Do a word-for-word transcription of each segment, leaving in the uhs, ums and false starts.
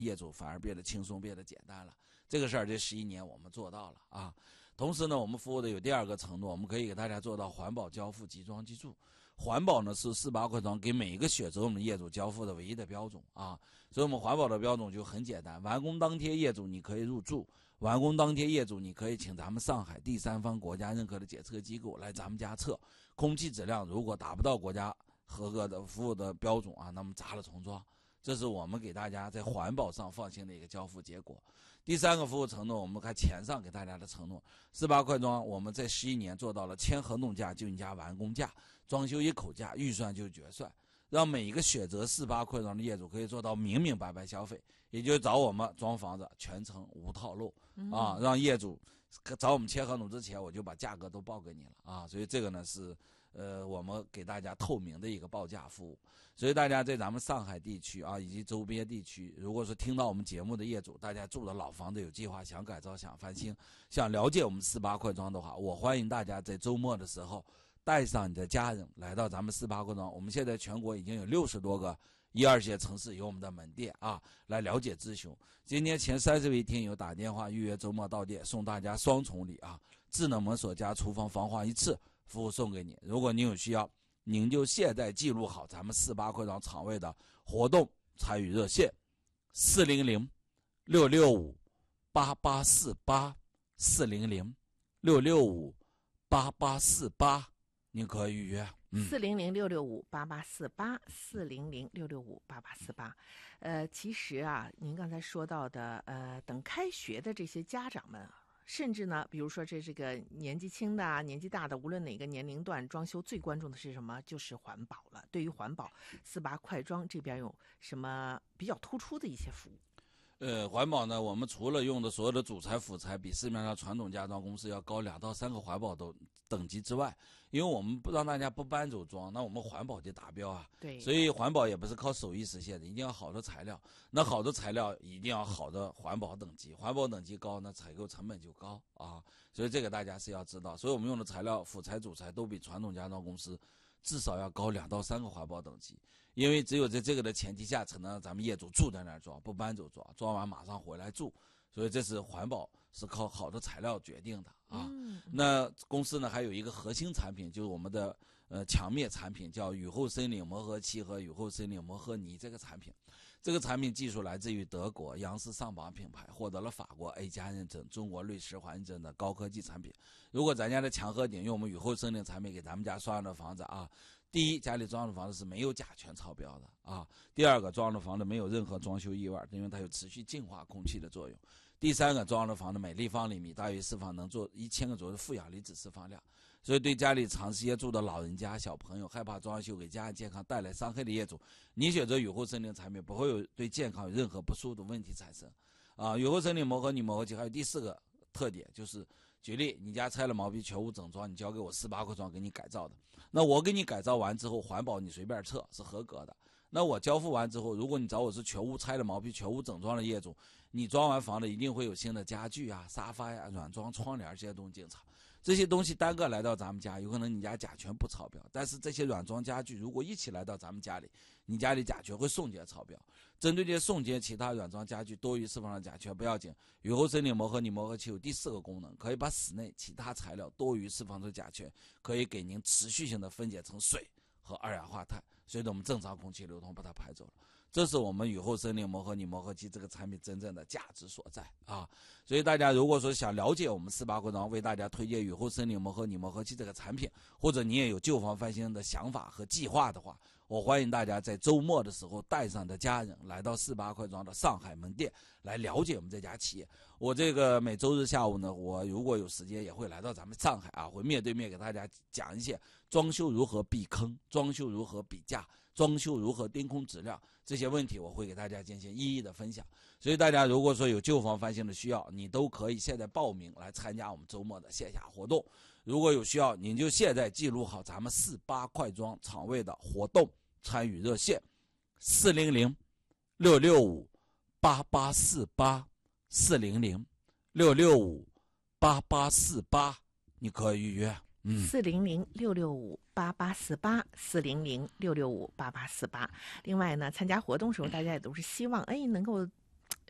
业主反而变得轻松，变得简单了。这个事儿这十一年我们做到了啊。同时呢，我们服务的有第二个承诺，我们可以给大家做到环保交付即装即住。环保呢是四八快装给每一个选择我们的业主交付的唯一的标准啊。所以我们环保的标准就很简单，完工当天业主你可以入住，完工当天业主你可以请咱们上海第三方国家认可的检测机构来咱们家测空气质量，如果达不到国家合格的服务的标准啊，那么砸了重装。这是我们给大家在环保上放心的一个交付结果。第三个服务承诺，我们看钱上给大家的承诺，四八快装我们在十一年做到了签合同价就你家完工价，装修一口价，预算就决算，让每一个选择四八快装的业主可以做到明明白白消费，也就是找我们装房子全程无套路、嗯、啊，让业主找我们签合同之前我就把价格都报给你了啊，所以这个呢是呃我们给大家透明的一个报价服务。所以大家在咱们上海地区啊以及周边地区，如果说听到我们节目的业主，大家住的老房子有计划想改造想翻新，想了解我们四八快装的话，我欢迎大家在周末的时候带上你的家人来到咱们四八快装。我们现在全国已经有六十多个一二线城市有我们的门店啊，来了解咨询。今天前三十位听友打电话预约周末到店，送大家双重礼啊，智能门锁加厨房防滑一次服务送给你。如果您有需要，您就现在记录好咱们四八快装场位的活动参与热线四零零六六五八八四八四零零六六五八八四八，您可以预约。 四零零六六五八八四八，四零零六六五八八四八。呃，其实啊，您刚才说到的，呃，等开学的这些家长们，甚至呢，比如说这这个年纪轻的啊，年纪大的，无论哪个年龄段，装修最关注的是什么？就是环保了。对于环保，四八快装这边有什么比较突出的一些服务？ 呃，环保呢，我们除了用的所有的主材辅材比市面上传统家装公司要高两到三个环保等等级之外，因为我们不让大家不搬走装，那我们环保就达标啊。 对， 所以环保也不是靠手艺实现的，一定要好的材料。那好的材料一定要好的环保等级，环保等级高，那采购成本就高啊。所以这个大家是要知道。所以我们用的材料辅材主材都比传统家装公司至少要高两到三个环保等级，因为只有在这个的前提下，才能让咱们业主住在那儿装，不搬走装，装完马上回来住。所以这是环保是靠好的材料决定的啊。嗯、那公司呢还有一个核心产品，就是我们的呃墙面产品，叫雨后森林磨合漆和雨后森林磨合泥这个产品。这个产品技术来自于德国杨氏上榜品牌，获得了法国 A 加认证、中国瑞石环认证的高科技产品。如果咱家的墙和顶用我们雨后森林产品给咱们家装的房子啊，第一，家里装的房子是没有甲醛超标的啊；第二个，装的房子没有任何装修异味，因为它有持续净化空气的作用；第三个，装的房子每立方厘米大约释放能做一千个左右的负氧离子释放量。所以对家里长时间住的老人家、小朋友，害怕装修给家人健康带来伤害的业主，你选择雨后森林产品不会有对健康有任何不舒服的问题产生啊。雨后森林磨合泥磨合漆还有第四个特点，就是举例你家拆了毛坯全屋整装，你交给我四八快装给你改造的，那我给你改造完之后环保你随便测是合格的。那我交付完之后，如果你找我是全屋拆了毛坯全屋整装的业主，你装完房子一定会有新的家具啊、沙发呀、软装窗帘这些东西进场。这些东西单个来到咱们家，有可能你家甲醛不超标，但是这些软装家具如果一起来到咱们家里，你家里甲醛会瞬间超标。针对这些瞬间其他软装家具多余释放的甲醛不要紧，雨后森林磨合泥磨合漆有第四个功能，可以把室内其他材料多余释放出甲醛，可以给您持续性的分解成水和二氧化碳，随着我们正常空气流通把它排走了。这是我们雨后森林磨合泥磨合漆这个产品真正的价值所在啊！所以大家如果说想了解我们四八快装为大家推荐雨后森林磨合泥磨合漆这个产品，或者你也有旧房翻新的想法和计划的话，我欢迎大家在周末的时候带上的家人来到四八快装的上海门店来了解我们这家企业。我这个每周日下午呢，我如果有时间也会来到咱们上海啊，会面对面给大家讲一些装修如何避坑、装修如何比价、装修如何盯空质量这些问题，我会给大家进行一一的分享。所以大家如果说有旧房翻新的需要，你都可以现在报名来参加我们周末的线下活动。如果有需要，您就现在记录好咱们四八快装场位的活动参与热线四零零六六五八八四八四零零六六五八八四八，你可以预约。嗯， 四零零六六五八八四八，四零零六六五八八四八。另外呢，参加活动时候，大家也都是希望哎能够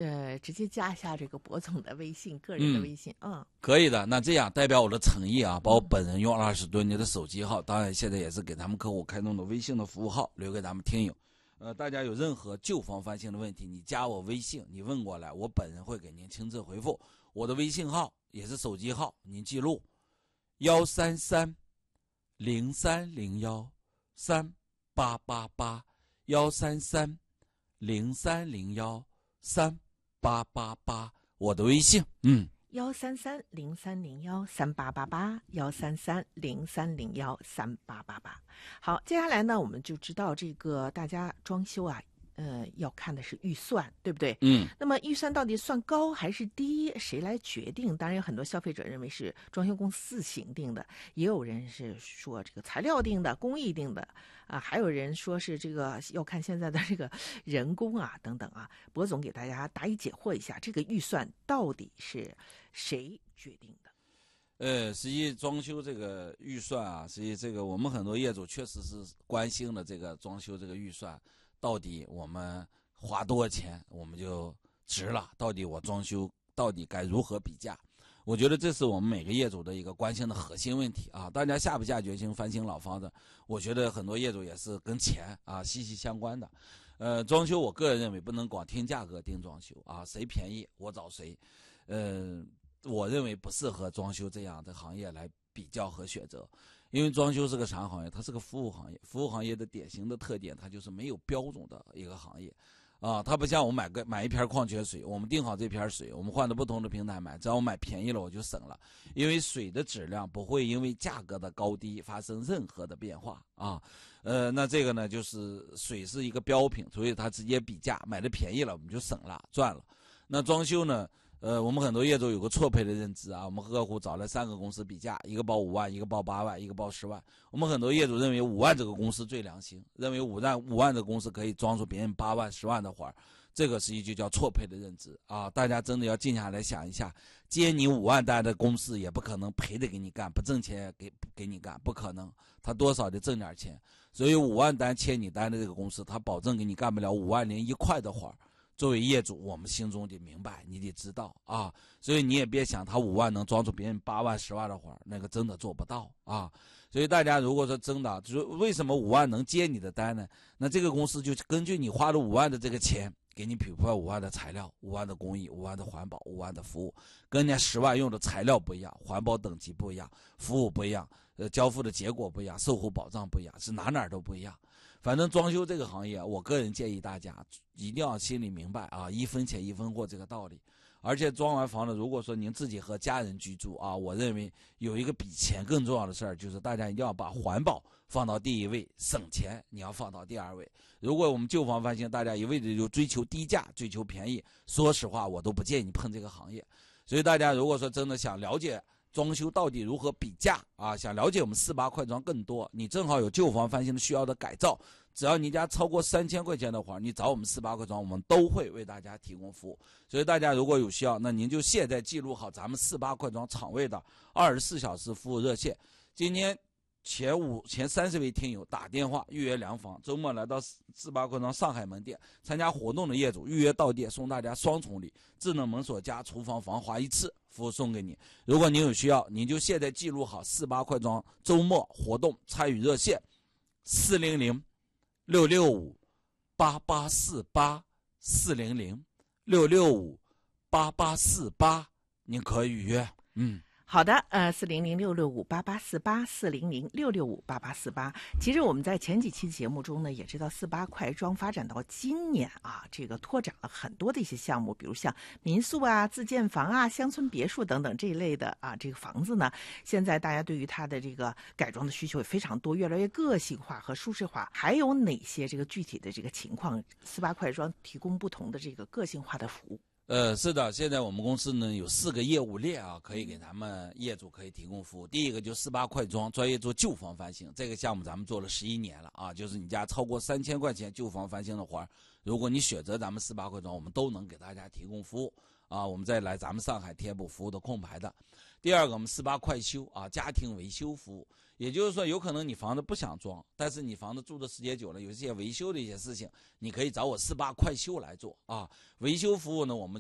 呃直接加一下这个博总的微信，个人的微信？嗯，嗯可以的。那这样代表我的诚意啊，把我本人用二十多年的手机号，当然现在也是给他们客户开通的微信的服务号，留给他们听友。呃，大家有任何旧房翻新的问题，你加我微信，你问过来，我本人会给您亲自回复。我的微信号也是手机号，您记录幺三三零三零幺三八八八幺三三零三零幺三八八八，我的微信，嗯。 幺三三零三零幺三八八八，幺三三零三零幺三八八八。好，接下来呢，我们就知道这个大家装修啊，呃，要看的是预算，对不对？ 嗯。 那么预算到底算高还是低，谁来决定？当然有很多消费者认为是装修公司自行定的，也有人是说这个材料定的、工艺定的啊，还有人说是这个要看现在的这个人工啊等等啊。博总给大家答疑解惑一下，这个预算到底是谁决定的？ 呃，实际装修这个预算啊，实际这个我们很多业主确实是关心了这个装修这个预算，到底我们花多少钱我们就值了？到底我装修到底该如何比价？我觉得这是我们每个业主的一个关心的核心问题啊！大家下不下决心翻新老房子？我觉得很多业主也是跟钱啊息息相关的。呃，装修我个人认为不能光听价格定装修啊，谁便宜我找谁。呃。我认为不适合装修这样的行业来比较和选择，因为装修是个啥行业？它是个服务行业，服务行业的典型的特点，它就是没有标准的一个行业，啊，它不像我买个买一瓶矿泉水，我们定好这瓶水，我们换到不同的平台买，只要我买便宜了我就省了，因为水的质量不会因为价格的高低发生任何的变化啊，呃，那这个呢就是水是一个标品，所以它直接比价，买的便宜了我们就省了赚了。那装修呢？呃，我们很多业主有个错配的认知啊，我们客户找了三个公司比价，一个报五万，一个报八万，一个报十万。我们很多业主认为五万这个公司最良心，认为五万五万这个公司可以装出别人八万、十万的活儿，这个实际就叫错配的认知啊！大家真的要静下来想一下，接你五万单的公司也不可能赔的给你干，不挣钱给给你干，不可能，他多少得挣点钱。所以五万单签你单的这个公司，他保证给你干不了五万零一块的活儿。作为业主，我们心中得明白，你得知道啊，所以你也别想他五万能装出别人八万、十万的活，那个真的做不到啊。所以大家如果说真的，就是为什么五万能接你的单呢？那这个公司就根据你花了五万的这个钱，给你匹配五万的材料、五万的工艺、五万的环保、五万的服务，跟人家十万用的材料不一样，环保等级不一样，服务不一样，呃，交付的结果不一样，售后保障不一样，是哪哪都不一样。反正装修这个行业，我个人建议大家一定要心里明白啊，一分钱一分货这个道理。而且装完房子，如果说您自己和家人居住啊，我认为有一个比钱更重要的事儿，就是大家一定要把环保放到第一位，省钱你要放到第二位。如果我们旧房翻新，大家一味的就追求低价、追求便宜，说实话，我都不建议你碰这个行业。所以大家如果说真的想了解装修到底如何比价啊？想了解我们四八快装更多，你正好有旧房翻新的需要的改造，只要你家超过三千块钱的话，你找我们四八快装，我们都会为大家提供服务。所以大家如果有需要，那您就现在记录好咱们四八快装厂位的二十四小时服务热线。今天前五前三十位听友打电话预约量房，周末来到四八快装上海门店参加活动的业主预约到店，送大家双重礼：智能门锁加厨房防滑一次。服务送给你，如果您有需要，您就现在记录好四八快装周末活动参与热线四零零六六五八八四八四零零六六五八八四八，您可以预约。嗯。 好的，呃，四零零六六五八八四八，四零零六六五八八四八。其实我们在前几期节目中呢，也知道四八快装发展到今年啊，这个拓展了很多的一些项目，比如像民宿啊、自建房啊、乡村别墅等等这一类的啊，这个房子呢，现在大家对于它的这个改装的需求也非常多，越来越个性化和舒适化。还有哪些这个具体的这个情况，四八快装提供不同的这个个性化的服务？ 呃，是的，现在我们公司呢有四个业务链啊，可以给咱们业主可以提供服务。第一个就四八快装，专业做旧房翻新，这个项目咱们做了十一年了啊，就是你家超过三千块钱旧房翻新的活儿，如果你选择咱们四八快装，我们都能给大家提供服务啊。我们再来咱们上海贴补服务的空白的。第二个，我们四八快修啊，家庭维修服务。也就是说，有可能你房子不想装，但是你房子住的时间久了，有一些维修的一些事情，你可以找我四八快修来做啊。维修服务呢，我们